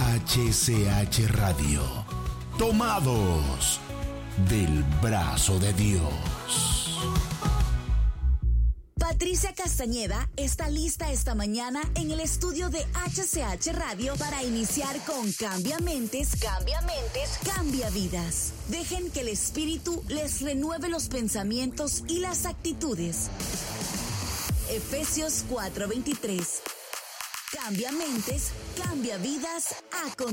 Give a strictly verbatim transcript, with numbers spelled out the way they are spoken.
H C H Radio, tomados del brazo de Dios. Patricia Castañeda está lista esta mañana en el estudio de H C H Radio para iniciar con Cambia Mentes, Cambia Mentes, Cambia Vidas. Dejen que el Espíritu les renueve los pensamientos y las actitudes. Efesios cuatro veintitrés. Cambia mentes, cambia vidas a continuación.